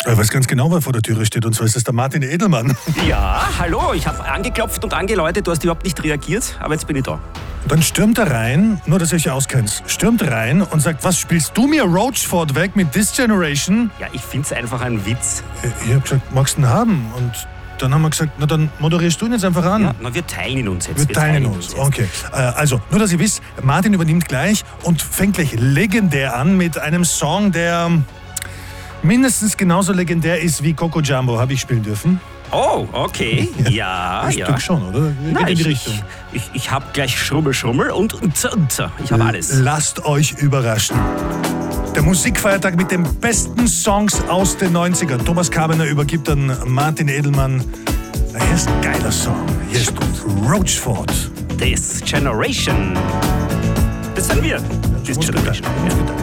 Ich weiß ganz genau, wer vor der Türe steht, und zwar ist es der Martin Edelmann. Ja, hallo, ich habe angeklopft und angeläutet, du hast überhaupt nicht reagiert, aber jetzt bin ich da. Und dann stürmt er rein, nur dass ihr euch auskennt, stürmt rein und sagt, was spielst du mir Roachford weg mit This Generation? Ja, ich find's einfach ein Witz. Ich hab gesagt, magst du ihn haben? Und dann haben wir gesagt, na dann moderierst du ihn jetzt einfach an. Ja, na, wir teilen ihn uns jetzt. Wir teilen uns, okay. Also, nur dass ihr wisst, Martin übernimmt gleich und fängt gleich legendär an mit einem Song, der mindestens genauso legendär ist wie Coco Jumbo. Habe ich spielen dürfen? Oh, okay. Ja, Ein ja. Stück schon, oder? Na, Geht in die Richtung. Ich habe gleich Schrummel und ich habe alles. Lasst euch überraschen. Der Musikfeiertag mit den besten Songs aus den 90ern. Thomas Kabener übergibt an Martin Edelmann. Hier ist ein geiler Song. Hier ist Roachford. This Generation. Das sind wir. This Generation. Ja.